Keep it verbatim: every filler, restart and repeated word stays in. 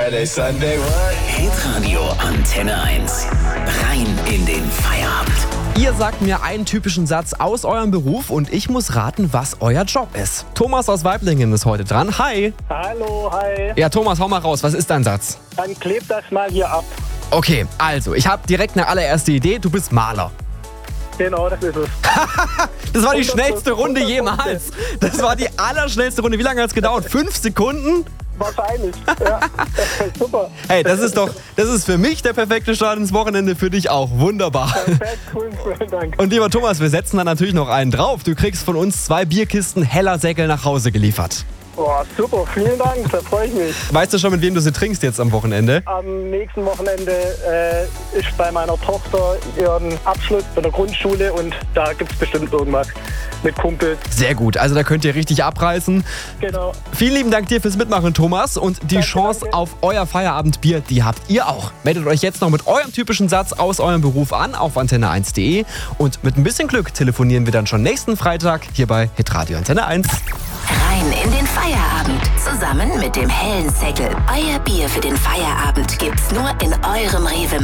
Saturday, Sunday, what? Hitradio Antenne eins. Rein in den Feierabend. Ihr sagt mir einen typischen Satz aus eurem Beruf und ich muss raten, was euer Job ist. Thomas aus Weiblingen ist heute dran. Hi. Hallo, hi. Ja, Thomas, hau mal raus. Was ist dein Satz? Dann klebt das mal hier ab. Okay, also, ich habe direkt eine allererste Idee. Du bist Maler. Genau, das ist es. Das war die schnellste Runde jemals. Das war die allerschnellste Runde. Wie lange hat es gedauert? Fünf Sekunden? Wahrscheinlich. Ja. Super. Hey, das ist doch, das ist für mich der perfekte Start ins Wochenende, für dich auch. Wunderbar. Perfekt, cool, vielen Dank. Und lieber Thomas, wir setzen da natürlich noch einen drauf. Du kriegst von uns zwei Bierkisten Heller Säckel nach Hause geliefert. Boah, super, vielen Dank, da freue ich mich. Weißt du schon, mit wem du sie trinkst jetzt am Wochenende? Am nächsten Wochenende äh, ist bei meiner Tochter ihren Abschluss bei der Grundschule und da gibt es bestimmt irgendwas mit Kumpels. Sehr gut, also da könnt ihr richtig abreißen. Genau. Vielen lieben Dank dir fürs Mitmachen, Thomas. Und die Danke, Chance danke. auf euer Feierabendbier, die habt ihr auch. Meldet euch jetzt noch mit eurem typischen Satz aus eurem Beruf an auf antenne eins punkt de. Und mit ein bisschen Glück telefonieren wir dann schon nächsten Freitag hier bei Hitradio Antenne eins. Rein in den Feierabend. Zusammen mit dem hellen Säckel. Euer Bier für den Feierabend gibt's nur in eurem Rewe